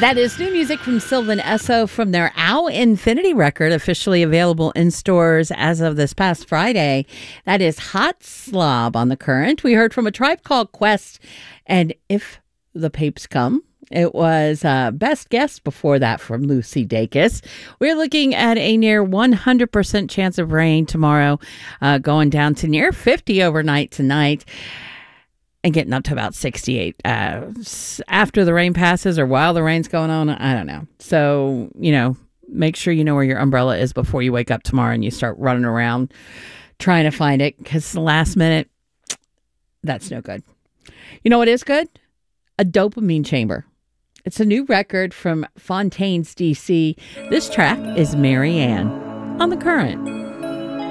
That is new music from Sylvan Esso from their Ow Infinity record, officially available in stores as of this past Friday. That is Hot Slob on The Current. We heard from A Tribe Called Quest and If the Papes Come. It was Best Guess before that from Lucy Dacus. We're looking at a near 100% chance of rain tomorrow, going down to near 50 overnight tonight. And getting up to about 68 after the rain passes or while the rain's going on. I don't know. So, make sure you know where your umbrella is before you wake up tomorrow and you start running around trying to find it, because the last minute, that's no good. You know what is good? A Dopamine Chamber. It's a new record from Fontaines, D.C. This track is Mary Ann on The Current.